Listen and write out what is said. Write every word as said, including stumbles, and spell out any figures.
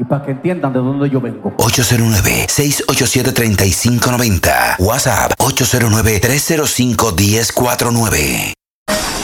y para que entiendan de dónde yo vengo. ocho cero nueve, seis ocho siete, tres cinco nueve cero. WhatsApp ocho cero nueve, tres cero cinco, uno cero cuatro nueve.